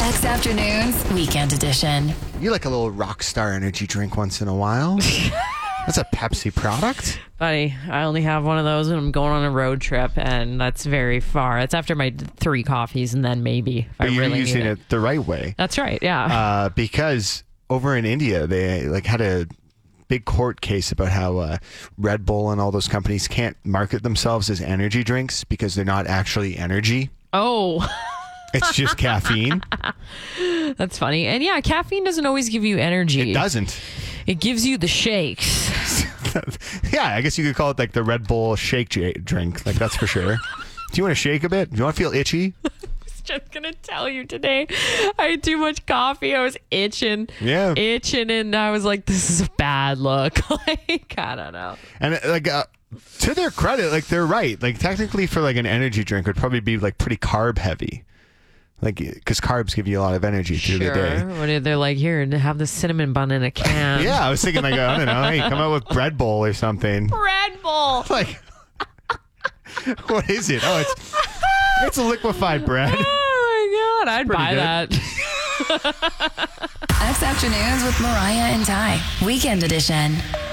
X Afternoons, Weekend Edition. You like a little Rockstar energy drink once in a while. That's a Pepsi product. Buddy, I only have one of those when I'm going on a road trip, and that's very far. It's after my 3 coffees, and then maybe if I But you're really using need it the right way. That's right, yeah. Because over in India, they had a big court case about how Red Bull and all those companies can't market themselves as energy drinks because they're not actually energy. Oh, It's just caffeine. that's funny. And yeah, caffeine doesn't always give you energy. It doesn't. It gives you the shakes. Yeah, I guess you could call it like the Red Bull shake drink. Like, that's for sure. Do you want to shake a bit? Do you want to feel itchy? Just gonna tell you today, I had too much coffee. I was itching, and I was like, "This is a bad look." Like, I don't know. And to their credit, like, they're right. Like, technically, for like an energy drink, would probably be like pretty carb heavy, like, because carbs give you a lot of energy through the day. What if they're like, here, have the cinnamon bun in a can? Yeah, I was thinking like, I don't know, hey, come out with Red Bull or something. Red Bull. Like, what is it? Oh, it's a liquefied bread. Oh my God, I'd buy good. that. X Afternoons with Mariah and Ty, Weekend Edition.